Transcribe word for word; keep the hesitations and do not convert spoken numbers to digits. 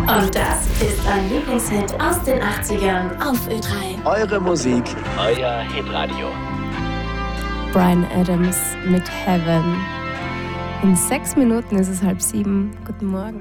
Und das ist ein Lieblingshit aus den achtzigern auf Ö drei. Eure Musik, euer Hitradio. Bryan Adams mit Heaven. In sechs Minuten ist es halb sieben. Guten Morgen.